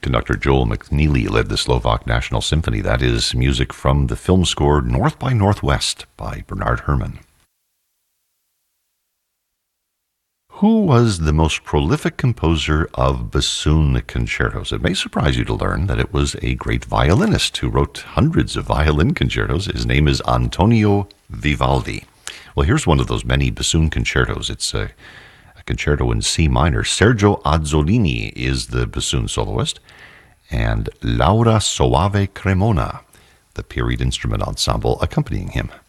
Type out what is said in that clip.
conductor Joel McNeely led the Slovak National Symphony. That is music from the film score North by Northwest by Bernard Herrmann. Who was the most prolific composer of bassoon concertos? It may surprise you to learn that it was a great violinist who wrote hundreds of violin concertos. His name is Antonio Vivaldi. Well, here's one of those many bassoon concertos. It's a concerto in C minor. Sergio Azzolini is the bassoon soloist, and Laura Soave Cremona, the period instrument ensemble accompanying him.